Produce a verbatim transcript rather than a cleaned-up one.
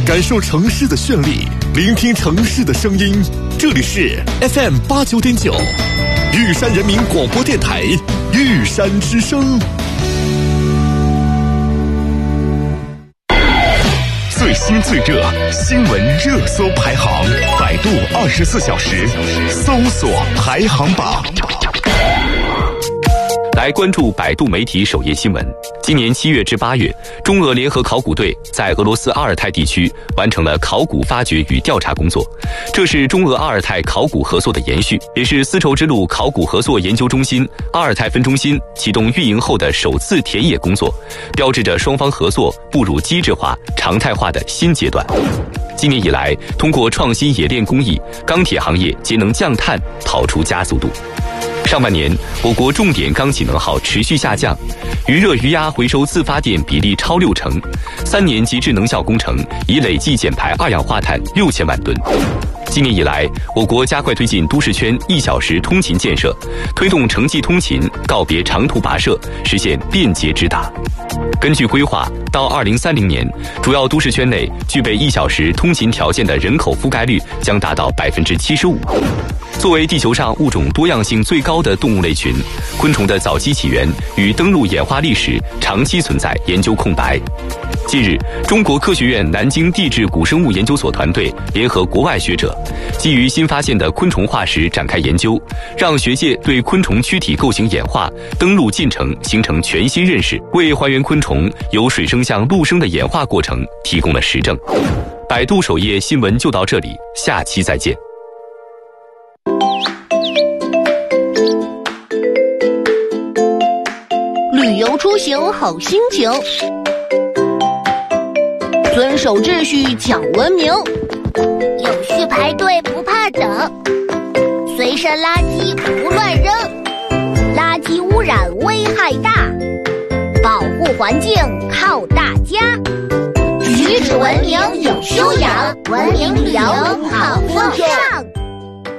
感受城市的绚丽，聆听城市的声音。这里是 F M 八九点九，玉山人民广播电台玉山之声。最新最热新闻热搜排行，百度二十四小时搜索排行榜。 来关注百度媒体首页新闻。今年七月至八月，中俄联合考古队在俄罗斯阿尔泰地区完成了考古发掘与调查工作，这是中俄阿尔泰考古合作的延续，也是丝绸之路考古合作研究中心阿尔泰分中心启动运营后的首次田野工作，标志着双方合作步入机制化、常态化的新阶段。今年以来，通过创新冶炼工艺，钢铁行业节能降碳跑出加速度。上半年，我国重点钢企能耗持续下降，余热余压回收自发电比例超六成，三年极致能效工程已累计减排二氧化碳六千万吨。今年以来，我国加快推进都市圈一小时通勤建设，推动城际通勤告别长途跋涉，实现便捷直达。根据规划，到二零三零年，主要都市圈内具备一小时通勤条件的人口覆盖率将达到百分之七十五。作为地球上物种多样性最高的动物类群，昆虫的早期起源与登陆演化历史长期存在研究空白。近日，中国科学院南京地质古生物研究所团队联合国外学者，基于新发现的昆虫化石展开研究，让学界对昆虫躯体构型演化、登陆进程形成全新认识，为还原昆虫由水生向陆生的演化过程提供了实证。百度首页新闻就到这里，下期再见。 旅游出行好心情，遵守秩序讲文明， 有序排队不怕等，随身垃圾不乱扔，垃圾污染危害大，保护环境靠大家。举止文明有修养，文明旅游好风尚。